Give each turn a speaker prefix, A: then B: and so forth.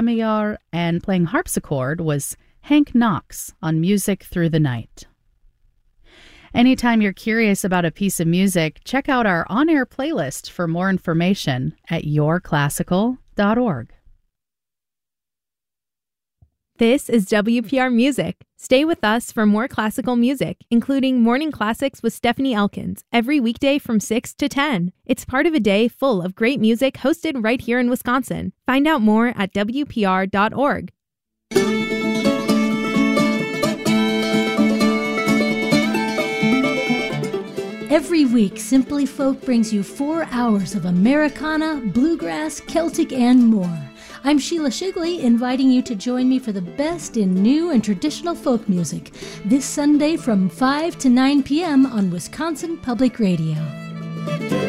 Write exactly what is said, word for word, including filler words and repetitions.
A: Camillar, and playing harpsichord was Hank Knox on Music Through the Night. Anytime you're curious about a piece of music, check out our on-air playlist for more information at your classical dot org.
B: This is W P R Music. Stay with us for more classical music, including Morning Classics with Stephanie Elkins, every weekday from six to ten. It's part of a day full of great music hosted right here in Wisconsin. Find out more at W P R dot org.
C: Every week, Simply Folk brings you four hours of Americana, bluegrass, Celtic, and more. I'm Sheila Shigley, inviting you to join me for the best in new and traditional folk music this Sunday from five to nine p.m. on Wisconsin Public Radio.